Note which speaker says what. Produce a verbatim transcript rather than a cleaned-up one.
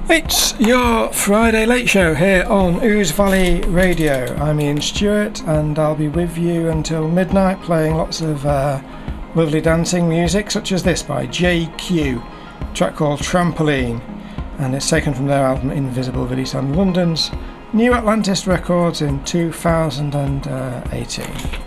Speaker 1: It's your Friday Late Show here on Ouse Valley Radio. I'm Ian Stewart and I'll be with you until midnight playing lots of uh, lovely dancing music such as this by J Q, a track called Trampoline, and it's taken from their album Invisible, released on London's New Atlantis Records in two thousand eighteen.